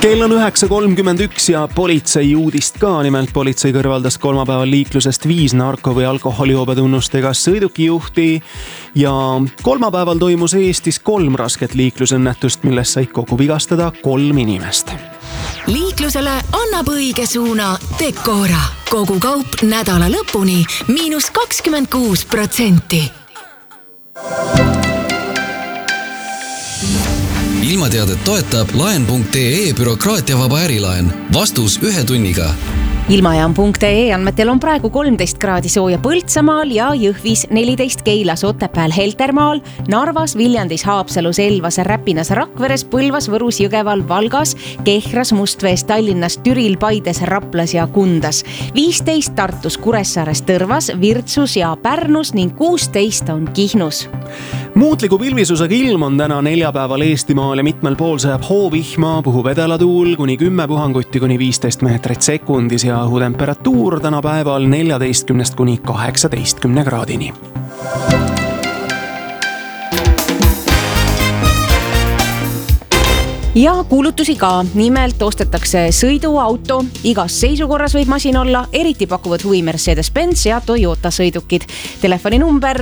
Kell on 9.31 ja politsei uudist ka. Nimelt politsei kõrvaldas kolmapäeval liiklusest 5 narko- või alkoholijoobatunnustega sõidukijuhti ja kolmapäeval toimus Eestis 3 rasket liiklusõnnetust, milles said kokku vigastada 3 inimest. Liiklusele annab õige suuna Decora. Kogu kaup nädala lõpuni –26%. Ilmateadet toetab laen.ee bürokraatiavaba ärilaen. Vastus 1 tunniga. Ilmajaam.ee andmetel on praegu 13 kraadi sooja Põltsamaal ja Jõhvis, 14 Keilas, Otepääl, Heltermaal, Narvas, Viljandis, Haapsalus, Elvas, Räpinas, Rakveres, Põlvas, Võrus, Jõgeval, Valgas, Kehras, Mustvees, Tallinnas, Türil, Paides, Raplas ja Kundas. 15 Tartus, Kuressaares, Tõrvas, Virtsus ja Pärnus ning 16 on Kihnus. Muutliku pilvisusega ilm on täna neljapäeval Eestimaal ja mitmel pool sajab hoovihma, puhub edelatuul kuni 10 puhangutti kuni 15 meetrit sekundis ja õhutemperatuur täna päeval 14 kuni 18 kraadini. Ja kuulutusi ka. Nimelt ostetakse sõiduauto. Igas seisukorras võib masin olla. Eriti pakuvad huvi Mercedes-Benz ja Toyota sõidukid. Telefoninumber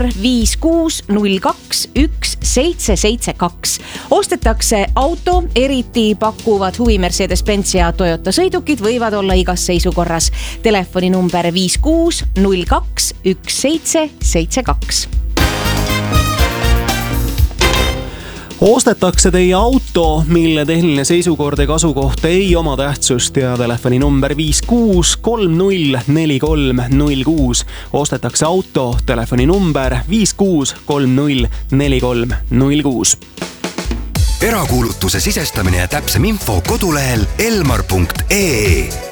560217772. Ostetakse auto. Eriti pakuvad huvi Mercedes-Benz ja Toyota sõidukid võivad olla igas seisukorras. Telefoninumber 560217772. Ostetakse teie auto, mille tehniline seisukord ja kasukoht ei oma tähtsust ja telefoni number 56304306. Ostetakse auto, telefoni number 56304306. Erakuulutuse sisestamine ja täpsem info kodulehel elmar.ee.